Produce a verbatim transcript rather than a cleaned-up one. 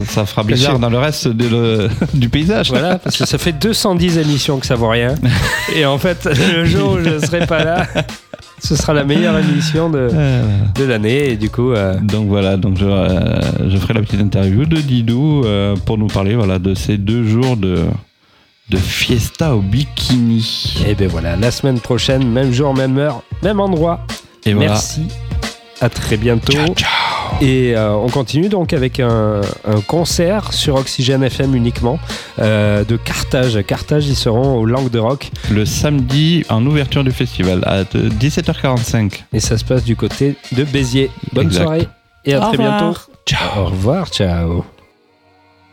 ça fera bizarre dans le reste de le, du paysage. Voilà, parce que ça fait deux cent dix émissions que ça vaut rien. Et en fait, le jour où je ne serai pas là, ce sera la meilleure émission de, de l'année. Et du coup, euh... donc voilà, donc je, euh, je ferai la petite interview de Didou euh, pour nous parler voilà, de ces deux jours de, de fiesta au bikini. Et ben voilà, la semaine prochaine, même jour, même heure, même endroit. Et voilà. Merci, à très bientôt. Ciao, ciao. Et euh, on continue donc avec un, un concert sur Oxygène F M uniquement euh, de Carthage. Carthage, ils seront au Languedoc. Le samedi en ouverture du festival à dix-sept heures quarante-cinq. Et ça se passe du côté de Béziers. Bonne exact. soirée et à Au très revoir. bientôt. Ciao. Au revoir, ciao.